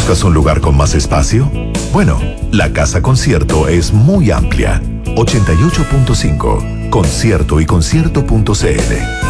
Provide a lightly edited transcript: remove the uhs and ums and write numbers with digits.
¿Buscas un lugar con más espacio? Bueno, la Casa Concierto es muy amplia. 88.5. Concierto y concierto.cl.